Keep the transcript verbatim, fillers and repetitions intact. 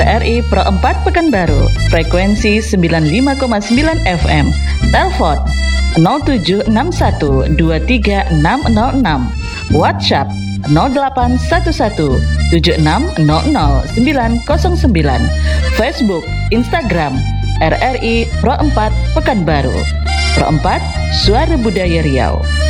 R R I Pro empat Pekanbaru, frekuensi sembilan puluh lima koma sembilan F M. Telepon nol tujuh enam satu dua tiga enam nol enam. WhatsApp nol delapan satu satu tujuh enam nol nol sembilan nol sembilan. Facebook, Instagram R R I Pro empat Pekanbaru. Pro empat, Suara Budaya Riau.